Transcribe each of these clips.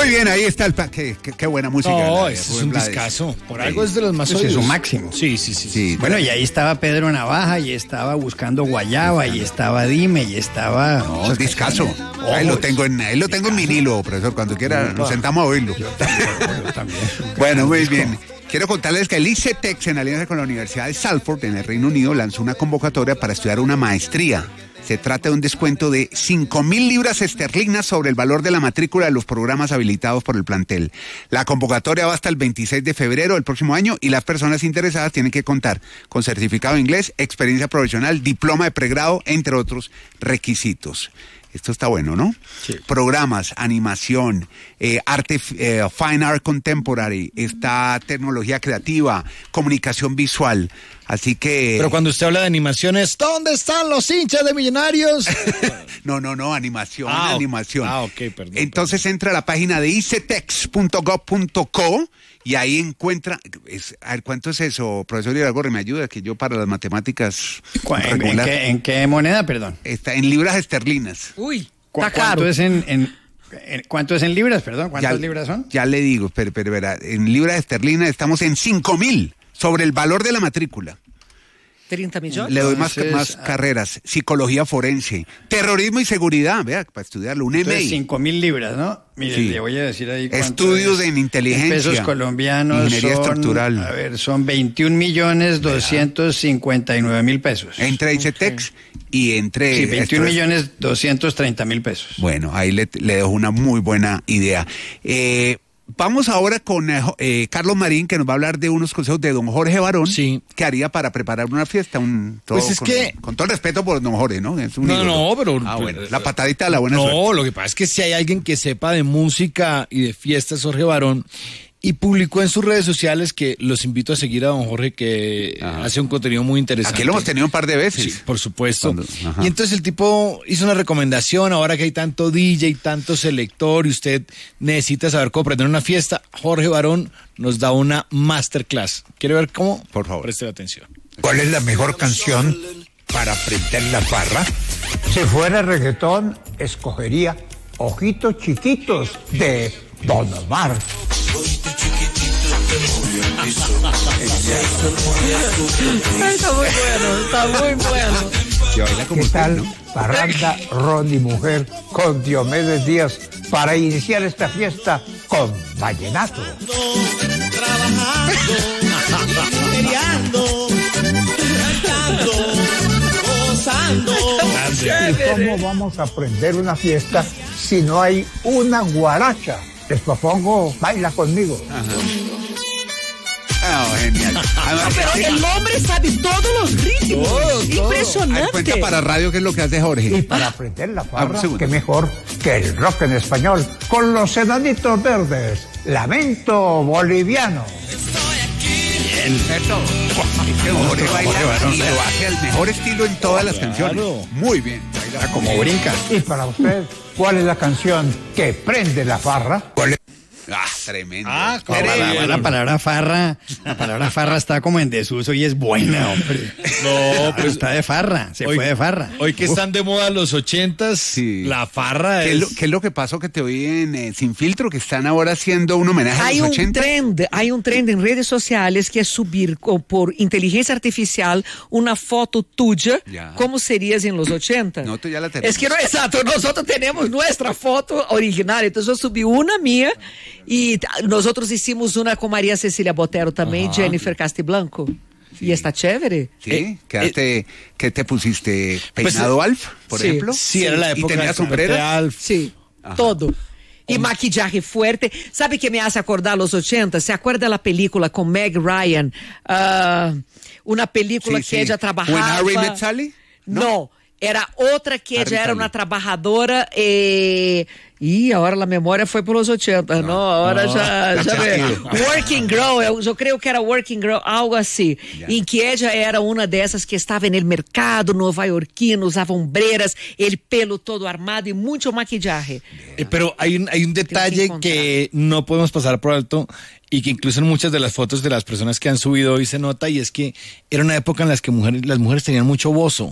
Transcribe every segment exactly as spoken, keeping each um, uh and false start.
Muy bien, ahí está el... Pa qué, qué, qué buena música. No, ese es un discazo. Por sí. algo es de los más oídos. Es un máximo. Sí, sí, sí. sí. Bueno, y ahí estaba Pedro Navaja, y estaba Buscando Guayaba, y estaba Dime, y estaba... No, es discazo. Ahí lo tengo en, ahí lo tengo en vinilo, profesor. Cuando quiera nos sentamos a oírlo. Yo también, yo también. Bueno, muy bien. Quiero contarles que el ICETEX, en alianza con la Universidad de Salford, en el Reino Unido, lanzó una convocatoria para estudiar una maestría. Se trata de un descuento de cinco mil libras esterlinas sobre el valor de la matrícula de los programas habilitados por el plantel. La convocatoria va hasta el veintiséis de febrero del próximo año y las personas interesadas tienen que contar con certificado de inglés, experiencia profesional, diploma de pregrado, entre otros requisitos. Esto está bueno, ¿no? Sí. Programas, animación, eh, arte, eh, fine art contemporary, está tecnología creativa, comunicación visual. Así que... Pero cuando usted habla de animaciones, ¿dónde están los hinchas de Millonarios? no, no, no, animación, ah, animación. Ah, ok, perdón. Entonces perdón. entra a la página de icetex punto gov punto co y ahí encuentra... Es, a ver, ¿cuánto es eso? Profesor Iragorri, me ayuda, que yo para las matemáticas... ¿En, ¿en, qué, ¿En qué moneda, perdón? Está en libras esterlinas. Uy, ¿Cu está ¿Cuánto caro. es en, en, en... ¿Cuánto es en libras, perdón? ¿Cuántas ya, libras son? Ya le digo, pero, pero verá, en libras esterlinas estamos en cinco mil sobre el valor de la matrícula. treinta millones. Le doy más, Entonces, más ah, carreras, psicología forense, terrorismo y seguridad, vea, para estudiarlo, un M Entonces, I. cinco mil libras, ¿no? Mire, Sí. le voy a decir ahí cuánto Estudios es. en inteligencia, En pesos colombianos ingeniería son, estructural. A ver, son veintiún millones doscientos cincuenta y nueve mil pesos. Entre ICETEX okay. y entre... Sí, veintiún millones doscientos treinta mil pesos. Bueno, ahí le, le dejo una muy buena idea. Eh... Vamos ahora con eh, Carlos Marín, que nos va a hablar de unos consejos de don Jorge Barón, sí. que haría para preparar una fiesta. Un, todo pues es con, que... con todo el respeto por don Jorge, ¿no? Es un no, ídolo. no, pero... Ah, pero bueno, la patadita de la buena no, suerte. No, lo que pasa es que si hay alguien que sepa de música y de fiestas, Jorge Barón, y publicó en sus redes sociales que los invito a seguir a don Jorge, que Ajá. hace un contenido muy interesante. Aquí lo hemos tenido un par de veces. Sí, por supuesto. Cuando, y entonces el tipo hizo una recomendación, ahora que hay tanto D J, tanto selector, y usted necesita saber cómo aprender una fiesta, Jorge Barón nos da una masterclass. ¿Quiere ver cómo? Por favor. Preste atención. ¿Cuál es la mejor canción para aprender la farra? Si fuera reggaetón, escogería Ojitos Chiquitos de Don Omar. Está muy bueno, está muy bueno. ¿Qué tal, ¿no? Parranda, ron y mujer con Diomedes Díaz para iniciar esta fiesta con vallenato? Trabajando, peleando, cantando, gozando. ¿Y cómo vamos a aprender una fiesta si no hay una guaracha? Les propongo, baila conmigo. Ajá. Oh, genial. Además, no, pero el hombre sabe todos los ritmos. Todo, impresionante. Todo. Cuenta para radio qué es lo que hace Jorge. Y para aprender la farra, ah, qué mejor que el rock en español con los Enanitos Verdes. Lamento boliviano. Estoy aquí. Bien. Esto. Jorge baila y lo hace al mejor estilo en todas las canciones. Muy bien. Baila como brinca. Y para usted, ¿cuál es la canción que prende la farra? ¿Cuál es? Ah, tremendo. Ah, la, la palabra farra, la palabra farra está como en desuso y es buena, hombre. No, pero está de farra, se hoy, fue de farra. Hoy que están de moda los ochentas, sí. La farra ¿Qué es... es lo, ¿Qué es lo que pasó que te oí en eh, Sin Filtro, que están ahora haciendo un homenaje hay a los un ochenta? Trend, hay un trend en redes sociales que es subir por inteligencia artificial una foto tuya, ya. Como serías en los ochenta. No, tú ya la tenemos. Es que no, exacto, nosotros tenemos nuestra foto original, entonces yo subí una mía y nosotros hicimos una con María Cecilia Botero también, ajá. Jennifer Castiblanco. Sí. Y está chévere. Sí, eh, quedaste, eh, ¿qué te pusiste? ¿Peinado pues, Alf, por sí, ejemplo? Sí, sí, era la época ¿Y tenía sombrero? Alf. Sí, ajá. Todo. Y maquillaje fuerte. ¿Sabe qué me hace acordar los ochenta? ¿Se acuerda de la película con Meg Ryan? Uh, una película sí, que sí. ella trabajaba... ¿When Harry Met Sally? No. no. Era otra que Harry ella era una trabajadora eh, y ahora la memoria fue por los ochenta, ¿no? no ahora no, ya, ya ve. Working Girl, yo, yo creo que era Working Girl, algo así. Ya. En que ella era una de esas que estaba en el mercado novaiorquino, usaba hombreras, el pelo todo armado y mucho maquillaje. Eh, pero hay un, hay un detalle que, que no podemos pasar por alto y que incluso en muchas de las fotos de las personas que han subido hoy se nota, y es que era una época en la que mujeres, las mujeres tenían mucho bozo.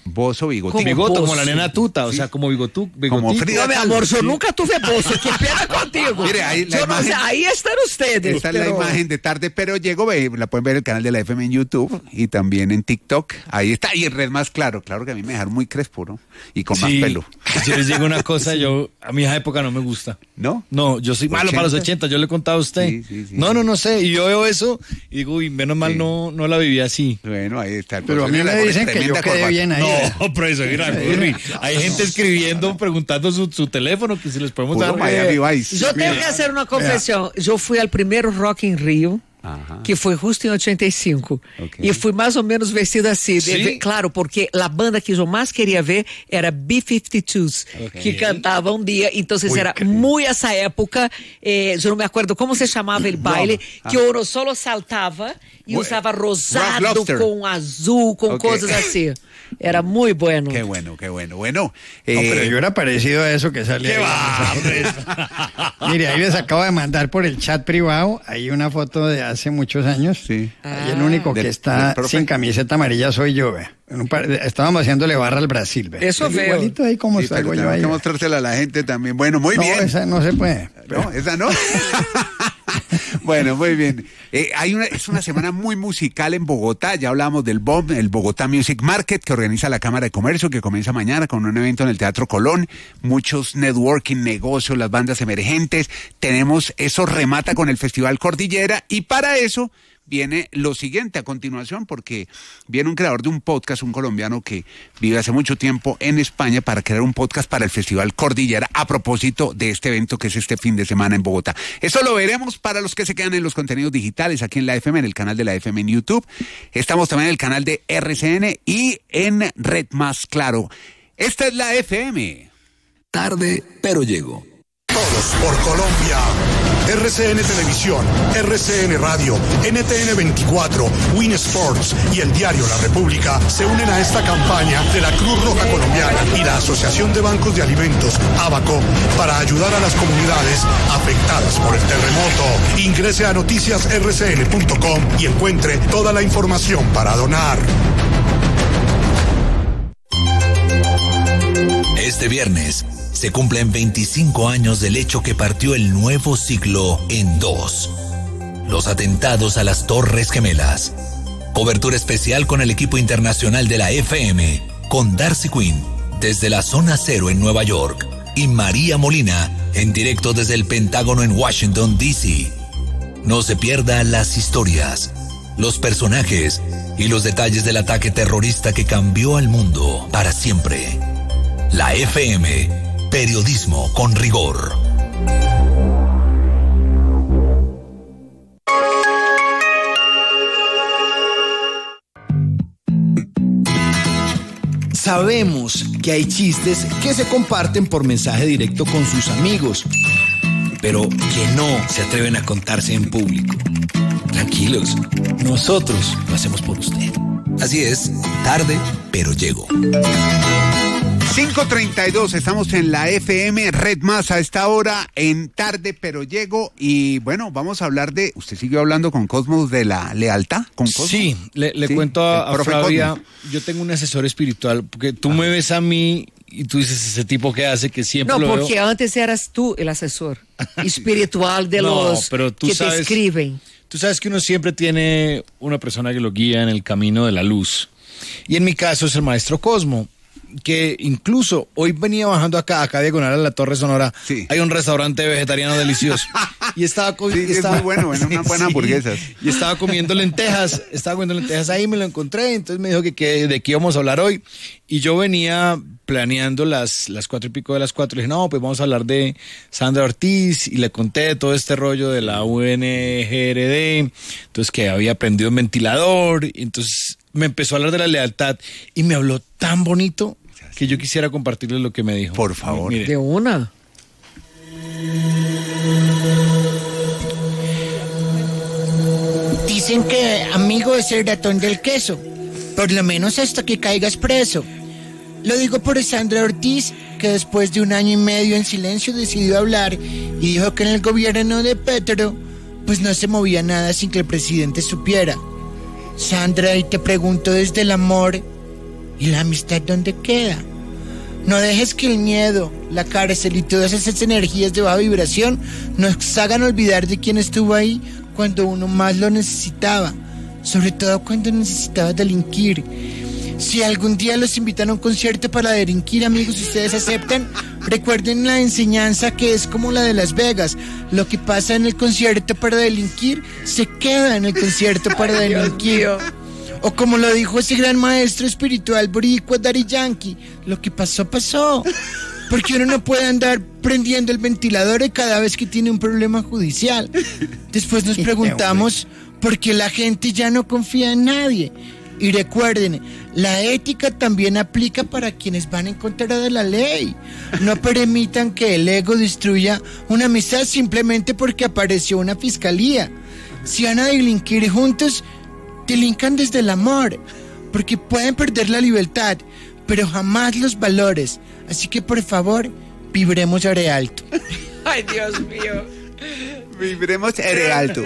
Bozo, bigotín. Bigoto, como Bozo. la nena tuta, o sea, como bigotú, Como bigotico. Frida No, mi Kahlo, amor, yo sí. nunca tuve bolso. Qué pena contigo. Mire, ahí la Yo no sé, imagen- ahí están ustedes. Esta es la pero- imagen de tarde, pero llego, ve, la pueden ver en el canal de la F M en YouTube y también en TikTok. Ahí está, y en red más claro. Claro que a mí me dejaron muy crespo, ¿no? Y con más Sí, pelo. yo les digo una cosa, yo, a mi esa época no me gusta. ¿No? No, yo soy malo para los ¿ochenta? ochenta, yo le he contado a usted. Sí, sí, sí. no, no, no sé, y yo veo eso y digo, uy, menos mal Sí. no, no la viví así. Bueno, ahí está. el Pero a profesor mí le me pone dicen que yo tremenda quedé corbata. bien ahí. No, profesor, mira, Curry, hay gente escribiendo, preguntando su, su teléfono, que si les podemos Puro dar... Miami eh, Vice. Yo tengo que hacer una confesión. Yo fui al primeiro Rock in Rio, Ajá. que foi justo em oitenta e cinco. Ok. E fui mais ou menos vestida assim. Sim. De- claro, porque a banda que eu mais queria ver era B cinquenta e dois, que cantava um dia. Então, era muito essa época. Eh, eu não me acordo como se chamava o baile, que uno solo saltava e Ue- usava Rock rosado Lobster. com azul, com Ok. coisas assim. Era muito bueno. Qué bueno, qué bueno. Bueno, No, eh, pero yo era parecido a eso que sale ¿Qué ahí. va, hombre? Mire, ahí les acabo de mandar por el chat privado, hay una foto de hace muchos años. Sí. Ahí el único que Del- está del profe. sin camiseta amarilla soy yo, ve. En un par de- estábamos haciéndole barra al Brasil, ve. Eso veo. Igualito ahí como sí, pero salgo yo tenemos ahí. que ve. mostrársela a la gente también. Bueno, muy No, bien. esa no se puede. No, esa no. Bueno, muy bien. Eh, hay una, es una semana muy musical en Bogotá. Ya hablamos del B O M, el Bogotá Music Market, que organiza la Cámara de Comercio, que comienza mañana con un evento en el Teatro Colón. Muchos networking, negocios, las bandas emergentes. Tenemos, eso remata con el Festival Cordillera. Y para eso viene lo siguiente a continuación, porque viene un creador de un podcast, un colombiano que vive hace mucho tiempo en España, para crear un podcast para el Festival Cordillera a propósito de este evento que es este fin de semana en Bogotá. Eso lo veremos para los que se quedan en los contenidos digitales aquí en la F M, en el canal de la F M en YouTube. Estamos también en el canal de R C N y en Red Más Claro. Esta es la F M. Tarde, pero llego. Todos por Colombia. R C N Televisión, R C N Radio, N T N veinticuatro, Win Sports y el diario La República se unen a esta campaña de la Cruz Roja Colombiana y la Asociación de Bancos de Alimentos, ABACO, para ayudar a las comunidades afectadas por el terremoto. Ingrese a noticias r c n punto com y encuentre toda la información para donar. Este viernes se cumplen veinticinco años del hecho que partió el nuevo siglo en dos. Los atentados a las Torres Gemelas. Cobertura especial con el equipo internacional de la F M, con Darcy Quinn desde la Zona Cero en Nueva York y María Molina en directo desde el Pentágono en Washington, D C. No se pierda las historias, los personajes y los detalles del ataque terrorista que cambió al mundo para siempre. La F M, periodismo con rigor. Sabemos que hay chistes que se comparten por mensaje directo con sus amigos, pero que no se atreven a contarse en público. Tranquilos, nosotros lo hacemos por usted. Así es, tarde, pero llego. cinco treinta y dos, estamos en la F M Red Más a esta hora, en Tarde Pero Llego, y bueno, vamos a hablar de, usted siguió hablando con Cosmos de la lealtad, con Cosmos. Sí, le, le Sí, cuento el a, a profe Flavia, Cosmos. yo tengo un asesor espiritual, porque tú me ves a mí y tú dices ese tipo que hace que siempre No, lo porque veo. antes eras tú el asesor espiritual de No, los pero tú que sabes- te escriben. Tú sabes que uno siempre tiene una persona que lo guía en el camino de la luz. Y en mi caso es el maestro Cosmo, que incluso hoy venía bajando acá, acá diagonal a la Torre Sonora, Sí. hay un restaurante vegetariano delicioso. Y estaba co- Sí, es estaba- muy bueno, bueno, unas buenas hamburguesas. Y estaba comiendo lentejas, estaba comiendo lentejas ahí, me lo encontré, entonces me dijo que, que de qué íbamos a hablar hoy. Y yo venía planeando las, las cuatro y pico de las cuatro. Le dije, no, pues vamos a hablar de Sandra Ortiz. Y le conté todo este rollo de la U N G R D. Entonces, que había prendido un ventilador. Y entonces me empezó a hablar de la lealtad. Y me habló tan bonito que yo quisiera compartirles lo que me dijo. Por favor. Mire. De una. Dicen que amigo es el ratón del queso, por lo menos hasta que caigas preso. Lo digo por Sandra Ortiz, que después de un año y medio en silencio decidió hablar y dijo que en el gobierno de Petro, pues no se movía nada sin que el presidente supiera. Sandra, y te pregunto desde el amor, ¿Y la amistad dónde queda? No dejes que el miedo, la cárcel y todas esas energías de baja vibración nos hagan olvidar de quién estuvo ahí cuando uno más lo necesitaba, sobre todo cuando necesitaba delinquir. Si algún día los invitan a un concierto para delinquir, amigos, ustedes aceptan, recuerden la enseñanza que es como la de Las Vegas. Lo que pasa en el concierto para delinquir, se queda en el concierto para delinquir. O como lo dijo ese gran maestro espiritual boricua Daddy Yankee, lo que pasó, pasó. Porque uno no puede andar prendiendo el ventilador cada vez que tiene un problema judicial. Después nos preguntamos por qué la gente ya no confía en nadie. Y recuerden, la ética también aplica para quienes van en contra de la ley. No permitan que el ego destruya una amistad simplemente porque apareció una fiscalía. Si van a delinquir juntos, delincan desde el amor, porque pueden perder la libertad, pero jamás los valores. Así que por favor, vibremos re alto. Ay, Dios mío. Vibremos R alto.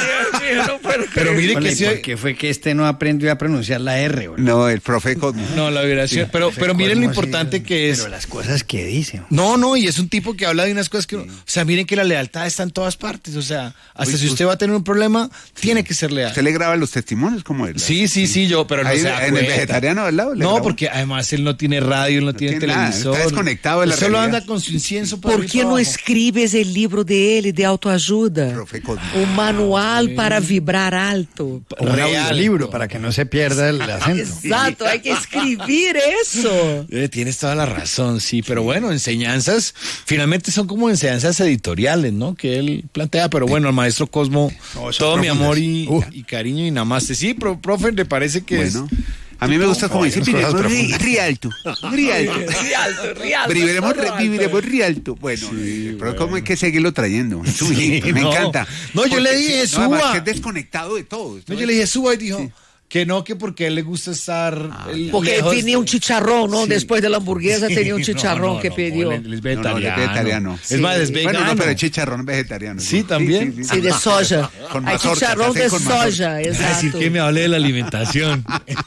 Pero mire que sí, ¿por qué fue que este no aprendió a pronunciar la R? ¿Verdad? No, el profe Cosmo. No, la vibración. Sí, pero, pero miren lo importante sí, que es. Pero las cosas que dice. No, no, y es un tipo que habla de unas cosas que. Sí. O sea, miren que la lealtad está en todas partes. O sea, hasta Uy, si usted va a tener un problema, sí. tiene que ser leal. ¿Usted le graba los testimonios como él? Sí, sí, sí, yo, pero no Ahí, se da en el vegetariano al lado. No, grabo? Porque además él no tiene radio, él no, no tiene, tiene televisor. Nada, está desconectado de la solo realidad. Anda con su incienso. ¿Por qué no escribes el libro de él de autoayuda? Un manual para vibrar alto. Un audiolibro para que no se pierda el acento. Exacto, hay que escribir eso. Eh, tienes toda la razón, sí, pero bueno, enseñanzas, finalmente son como enseñanzas editoriales, ¿no? Que él plantea, pero bueno, el maestro Cosmo, no, todo mi amor y, uh. y cariño y namaste. Sí, pero, profe, ¿le parece que bueno. es...? A mí me gusta como dice, viviremos rialto, rialto, rialto, rialto. Viviremos, viviremos rialto. Bueno, sí, pero bueno. ¿Cómo hay que seguirlo trayendo? Es un hit, sí, me no. encanta. No, yo le dije, no, suba. Que es desconectado de todo. No, yo le dije, suba y dijo... Sí. Que no, que porque a él le gusta estar... Ah, porque lejos tenía de... un chicharrón, ¿no? Sí. Después de la hamburguesa sí, tenía un chicharrón no, no, que no, pidió. Él es vegetariano. No, no, es vegetariano. Sí. Es más, es vegano. Bueno, no, pero el chicharrón es vegetariano. Sí, ¿no? también. Sí, sí, sí. sí, de soya. Con Hay chicharrón de soya, exacto. Es decir, que me hable de la alimentación.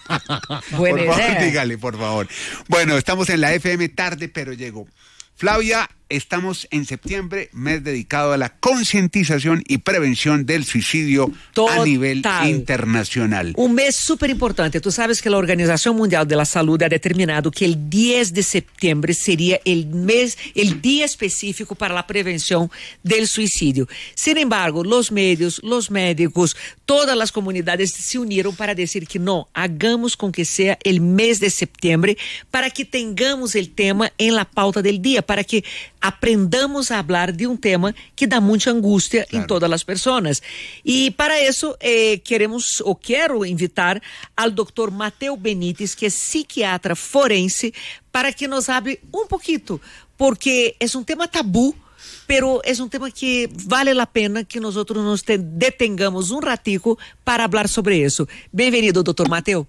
Buena por idea. Favor, dígale, por favor. Bueno, estamos en la F M tarde, pero llegó. Flavia, estamos en septiembre, mes dedicado a la concientización y prevención del suicidio Total. a nivel internacional. Un mes súper importante. Tú sabes que la Organización Mundial de la Salud ha determinado que el diez de septiembre sería el mes, el día específico para la prevención del suicidio. Sin embargo, los medios, los médicos, todas las comunidades se unieron para decir que no, hagamos con que sea el mes de septiembre para que tengamos el tema en la pauta del día, para que aprendamos a hablar de un tema que da mucha angustia claro. en todas las personas. Y para eso eh, queremos o quiero invitar al doctor Mateo Benítez, que es psiquiatra forense, para que nos hable un poquito, porque es un tema tabú, pero es un tema que vale la pena que nosotros nos detengamos un ratico para hablar sobre eso. Bienvenido, doctor Mateo.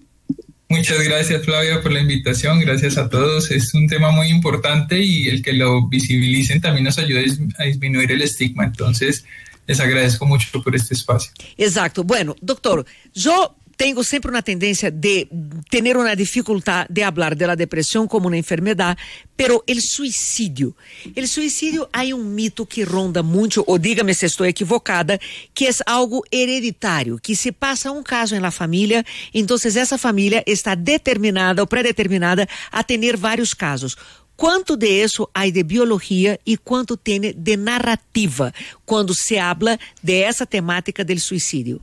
Muchas gracias, Flavia, por la invitación. Gracias a todos. Es un tema muy importante y el que lo visibilicen también nos ayuda a disminuir el estigma. Entonces, les agradezco mucho por este espacio. Exacto. Bueno, doctor, yo tengo siempre una tendencia de tener una dificultad de hablar de la depresión como una enfermedad, pero el suicidio, el suicidio hay un mito que ronda mucho, o dígame si estoy equivocada, que es algo hereditario, que se pasa un caso en la familia, entonces esa familia está determinada o predeterminada a tener varios casos. ¿Cuánto de eso hay de biología y cuánto tiene de narrativa cuando se habla de esa temática del suicidio?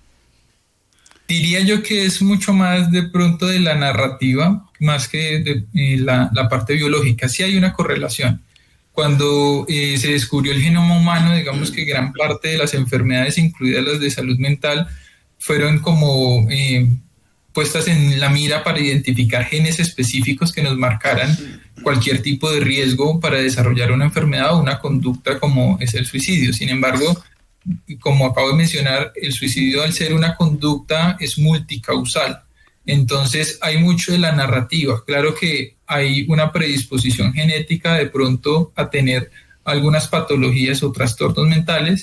Diría yo que es mucho más de pronto de la narrativa, más que de eh, la, la parte biológica. Sí hay una correlación. Cuando eh, se descubrió el genoma humano, digamos que gran parte de las enfermedades, incluidas las de salud mental, fueron como eh, puestas en la mira para identificar genes específicos que nos marcaran cualquier tipo de riesgo para desarrollar una enfermedad o una conducta como es el suicidio. Sin embargo, como acabo de mencionar, el suicidio al ser una conducta es multicausal. Entonces hay mucho de la narrativa. Claro que hay una predisposición genética de pronto a tener algunas patologías o trastornos mentales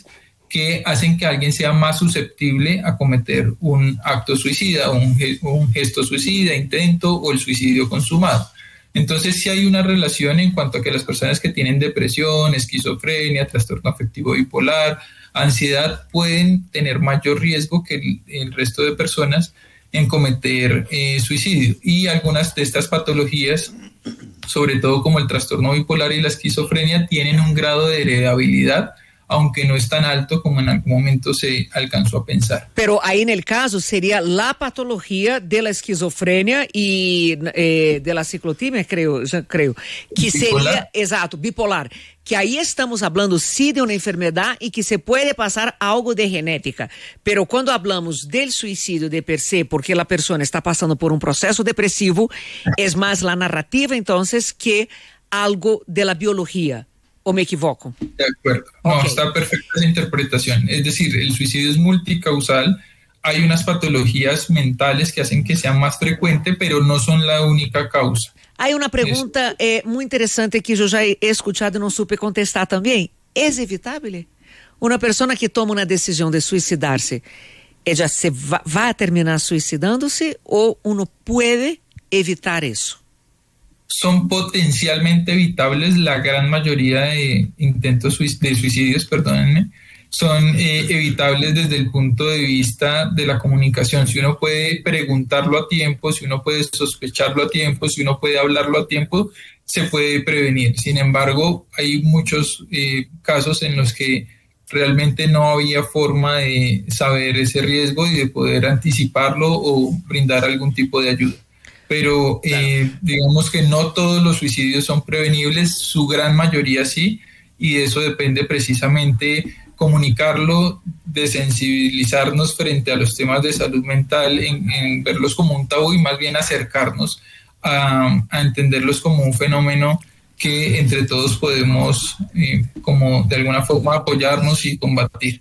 que hacen que alguien sea más susceptible a cometer un acto suicida, un, un gesto suicida, intento o el suicidio consumado. Entonces sí hay una relación en cuanto a que las personas que tienen depresión, esquizofrenia, trastorno afectivo bipolar, ansiedad, pueden tener mayor riesgo que el, el resto de personas en cometer eh, suicidio. Y algunas de estas patologías, sobre todo como el trastorno bipolar y la esquizofrenia, tienen un grado de heredabilidad, aunque no es tan alto como en algún momento se alcanzó a pensar. Pero ahí en el caso sería la patología de la esquizofrenia y eh, de la ciclotimia, creo, creo, que bipolar. sería, exacto, bipolar, que ahí estamos hablando sí de una enfermedad y que se puede pasar algo de genética, pero cuando hablamos del suicidio de per se, porque la persona está pasando por un proceso depresivo, es más la narrativa entonces que algo de la biología. ¿O me equivoco? De acuerdo. No, okay. Está perfecta esa interpretación. Es decir, el suicidio es multicausal. Hay unas patologías mentales que hacen que sea más frecuente, pero no son la única causa. Hay una pregunta eh, muy interesante que yo ya he escuchado y no supe contestar también. ¿Es evitable? Una persona que toma una decisión de suicidarse, ¿ella se va, va a terminar suicidándose o uno puede evitar eso? Son potencialmente evitables. La gran mayoría de intentos de suicidios, perdónenme, son eh, evitables desde el punto de vista de la comunicación. Si uno puede preguntarlo a tiempo, si uno puede sospecharlo a tiempo, si uno puede hablarlo a tiempo, se puede prevenir. Sin embargo, hay muchos eh, casos en los que realmente no había forma de saber ese riesgo y de poder anticiparlo o brindar algún tipo de ayuda. Pero eh, digamos que no todos los suicidios son prevenibles, su gran mayoría sí, y de eso depende precisamente comunicarlo, desensibilizarnos frente a los temas de salud mental, en, en verlos como un tabú y más bien acercarnos a, a entenderlos como un fenómeno que entre todos podemos eh, como de alguna forma apoyarnos y combatir.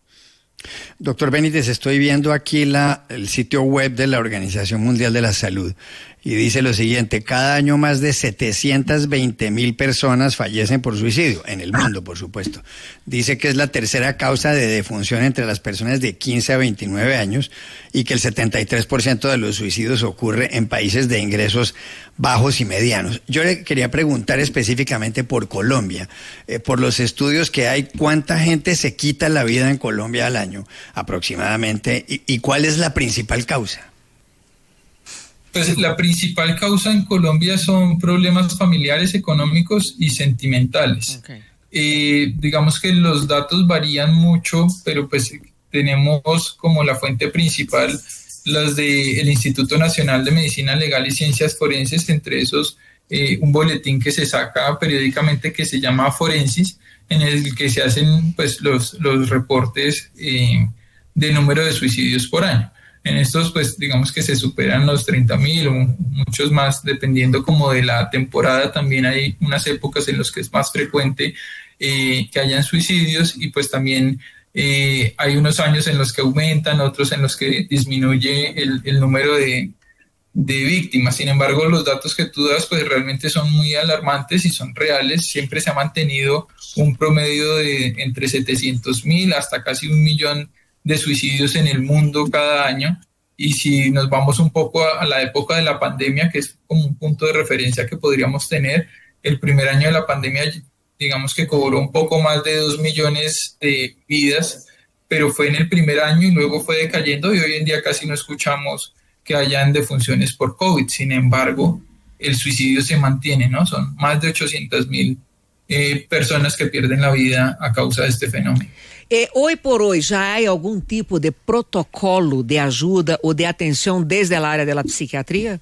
Doctor Benítez, estoy viendo aquí la, el sitio web de la Organización Mundial de la Salud y dice lo siguiente: cada año más de setecientas veinte mil personas fallecen por suicidio, en el mundo, por supuesto. Dice que es la tercera causa de defunción entre las personas de quince a veintinueve años y que el setenta y tres por ciento de los suicidios ocurre en países de ingresos bajos y medianos. Yo le quería preguntar específicamente por Colombia, eh, por los estudios que hay, ¿cuánta gente se quita la vida en Colombia al año aproximadamente y, y cuál es la principal causa? Pues la principal causa en Colombia son problemas familiares, económicos y sentimentales. Okay. Eh, digamos que los datos varían mucho, pero pues tenemos como la fuente principal las del Instituto Nacional de Medicina Legal y Ciencias Forenses, entre esos eh, un boletín que se saca periódicamente que se llama Forensis, en el que se hacen pues los, los reportes eh, de número de suicidios por año. En estos, pues, digamos que se superan los treinta mil o muchos más, dependiendo como de la temporada. También hay unas épocas en las que es más frecuente eh, que hayan suicidios y pues también eh, hay unos años en los que aumentan, otros en los que disminuye el, el número de, de víctimas. Sin embargo, los datos que tú das, pues, realmente son muy alarmantes y son reales. Siempre se ha mantenido un promedio de entre setecientos mil hasta casi un millón de suicidios en el mundo cada año, y si nos vamos un poco a, a la época de la pandemia, que es como un punto de referencia que podríamos tener, el primer año de la pandemia digamos que cobró un poco más de dos millones de vidas, pero fue en el primer año y luego fue decayendo y hoy en día casi no escuchamos que hayan defunciones por COVID. Sin embargo, el suicidio se mantiene, ¿no? Son más de ochocientas mil eh, personas que pierden la vida a causa de este fenómeno. Eh, hoy por hoy, ¿ya hay algún tipo de protocolo de ayuda o de atención desde el área de la psiquiatría?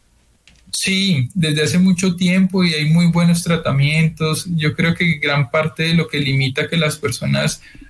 Sí, desde hace mucho tiempo y hay muy buenos tratamientos. Yo creo que gran parte de lo que limita que las personas